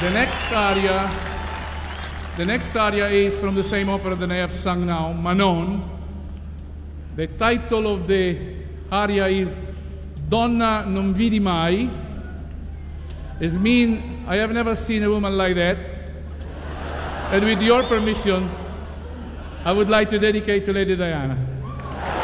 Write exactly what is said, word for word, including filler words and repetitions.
The next aria, the next aria is from the same opera that I have sung now, Manon. The title of the aria is Donna non vidi mai. It means I have never seen a woman like that. And with your permission, I would like to dedicate to Lady Diana.